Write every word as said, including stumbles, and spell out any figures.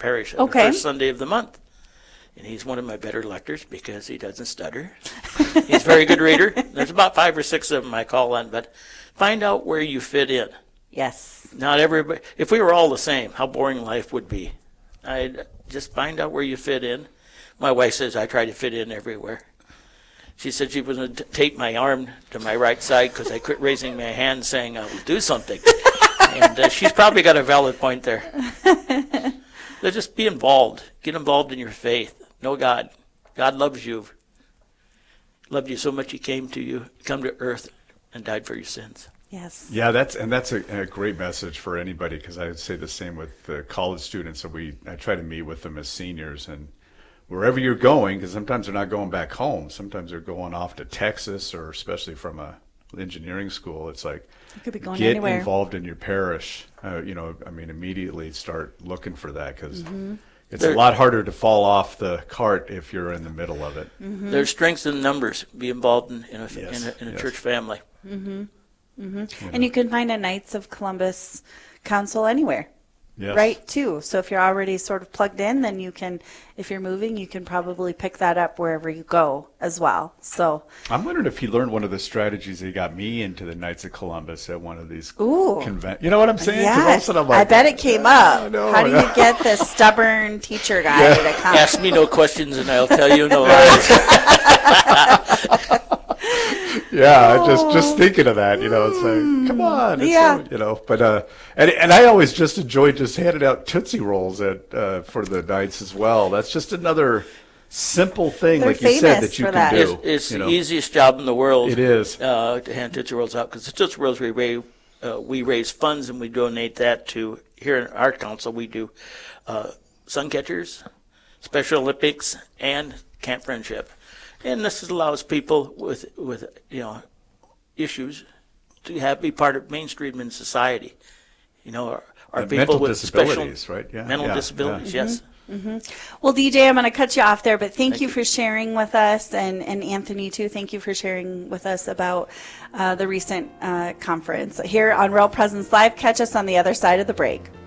parish on Okay. the first Sunday of the month. And he's one of my better lectors because he doesn't stutter. He's a very good reader. There's about five or six of them I call on, but find out where you fit in. Yes. Not everybody. If we were all the same, how boring life would be. I'd just find out where you fit in. My wife says I try to fit in everywhere. She said she was going to tape my arm to my right side because I quit raising my hand saying I will do something. And uh, she's probably got a valid point there. So just be involved. Get involved in your faith. Know God. God loves you. Loved you so much he came to you, come to earth, and died for your sins. Yes. Yeah, that's and that's a, a great message for anybody, because I would say the same with the college students. So we I try to meet with them as seniors, and wherever you're going, because sometimes they're not going back home. Sometimes they're going off to Texas, or especially from a engineering school. It's like, You could be going get anywhere. involved in your parish. Uh, you know, I mean, immediately start looking for that, because Mm-hmm. it's There- a lot harder to fall off the cart if you're in the middle of it. Mm-hmm. There's strength in numbers. Be involved in, in a, Yes, in a, in a yes. church family. Mm-hmm. And you can find a Knights of Columbus council anywhere. Yes. Right, too. So if you're already sort of plugged in, then you can, if you're moving, you can probably pick that up wherever you go as well. So, I'm wondering if he learned one of the strategies that got me into the Knights of Columbus at one of these Ooh. conventions. You know what I'm saying? 'Cause all of a yeah, sudden I'm I like, bet it came "Ah, up. no, How do yeah." you get this stubborn teacher guy to come? Ask me no questions and I'll tell you no lies. Yeah, just just thinking of that, you know, it's like, come on, it's Yeah. so- you know. But uh, and and I always just enjoyed just handing out Tootsie Rolls at uh, for the Knights as well. That's just another simple thing, They're like you said, famous that you for can that. do. It's, it's you the know. easiest job in the world. It is. Uh, to hand Tootsie Rolls out, because the Tootsie Rolls we raise, uh, we raise funds and we donate that to, here in our council, we do uh, Sun Catchers, Special Olympics, and Camp Friendship. And this allows people with, with you know, issues to have be part of mainstream in society. You know, our, our And people mental with special disabilities, right? Yeah, mental yeah, disabilities, yeah. yes. Well, D J, I'm going to cut you off there, but thank, Thank you you. for sharing with us, and, and Anthony, too. Thank you for sharing with us about uh, the recent uh, conference. Here on Real Presence Live, catch us on the other side of the break.